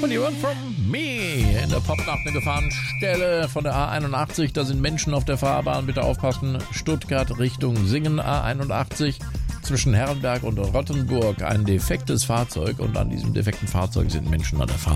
Und you want from me in der Popnacht eine Gefahrenstelle von der A81. Da sind Menschen auf der Fahrbahn. Bitte aufpassen. Stuttgart Richtung Singen A81. Zwischen Herrenberg und Rottenburg ein defektes Fahrzeug. Und an diesem defekten Fahrzeug sind Menschen an der Fahrbahn.